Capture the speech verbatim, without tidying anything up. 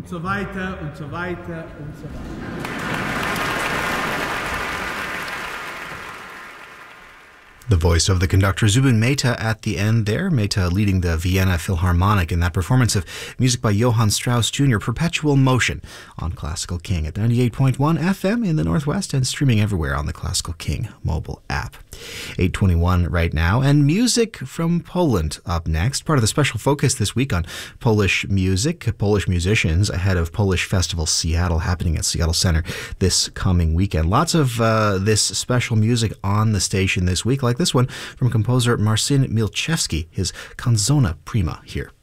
und so weiter und so weiter und so weiter. The voice of the conductor Zubin Mehta at the end there. Mehta leading the Vienna Philharmonic in that performance of music by Johann Strauss Junior, Perpetual Motion, on Classical King at ninety-eight point one F M in the Northwest and streaming everywhere on the Classical King mobile app. eight twenty-one right now, and music from Poland up next. Part of the special focus this week on Polish music, Polish musicians ahead of Polish Festival Seattle happening at Seattle Center this coming weekend. Lots of uh, this special music on the station this week, like this one from composer Marcin Milczewski, his Canzona Prima here.